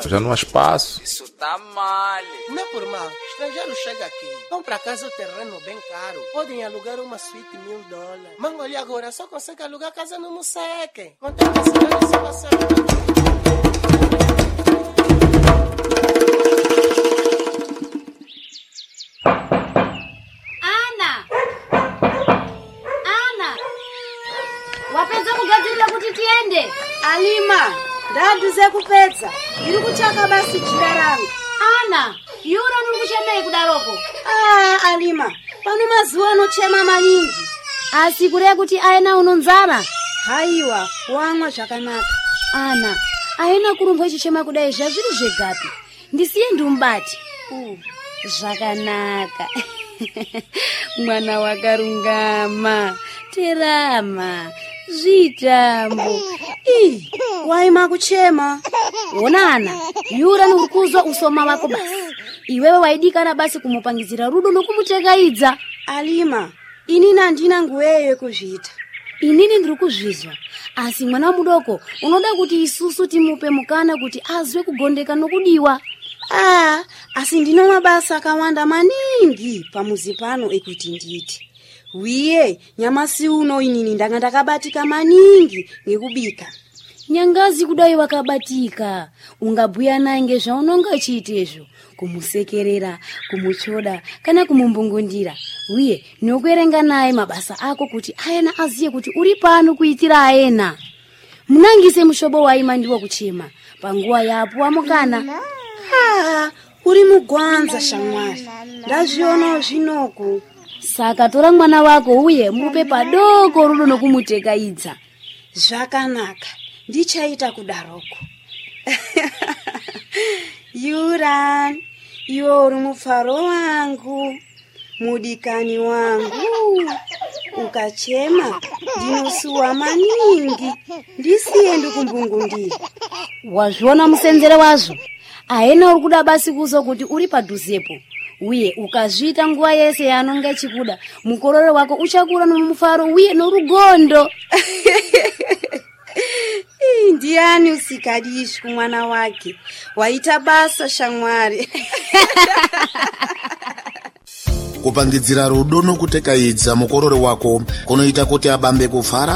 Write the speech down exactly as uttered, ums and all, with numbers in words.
já não há espaço. Isso tá mal. Não é por mal. Estrangeiro chega aqui, compra a casa o terreno bem caro. Podem alugar uma suíte mil dólares. Mas olha agora, só consegue alugar casa no Museque. Quanto é que a cidade se passa? Ana! Ana! Wapedza kugadzirira kuti tiende? Alima, ndaduze kupedza. Iri kuchaka basi jira rangu. Ana, yura muri kuchemei kudaroko? Ah, Alima, pano mazuva anochema maningi. Asi kure kuti aina unonzara? Haiwa, wamwa zvakanaka. Ana, aina kurumbwa chichema kudai zvazviri zvegapi? Ndisiye ndumbati. Uh, Zvakanaka. Mwana wakarungama. Terama. Zvitambo. ii, waima kuchema. Ona Ana, yura nurikuzwa usoma wako basi. Iwewe waidikana basi kumupangizira rudo nokumuchekaidza. Alima, inini handina nguweyo kuzviita. Inini ndiri kuzvizwa. Asi mwana mudoko unoda kuti isusu timupe mukana kuti azwe kugondeka nokudiwa. Ah, asi ndino mabasa akawanda maningi pamuzi pano ekuti nditi. Wiye, nyamasi uno inini ndanga ndakabatika maningi ngekubika. Nyangazi kudai wakabatika. Ungabhuya naye ngezvaunonga chiitezvo. Kumusekerera, kumuchoda, kana kumumbungundira. Wiye, nokuerenga naye mabasa ako kuti ayena aziye kuti uri pano kuitira ayena. Munangise mushobo waima ndiwo kuchema. Panguwa yapo wamukana. Ah, uri mugwanza shamwari. Ndazviona zvinoko. Saka tora mwana wako uye mupe padoko rudo nokumutekaidza. Zvakanaka. Ndichaita kudaroko. Yuran, iwe uri mufaro wangu, mudikani wangu. Ukachema, ndinosuwa maningi. Ndisiye ndikumbungundira. Wazviona musenzere wazvo. Aena uri kuda basi kuzo kuti uri padhuzepo. Uye ukazvita nguva yese yanonga chikuda, mukororo wako uchakura nomufaro uye norugondo. Ndiani usikadishi kumwana wake. Waita basa shamwari. Kupangidzira rudo nokutekaidza mukororo wako kunoita kuti abambe kufara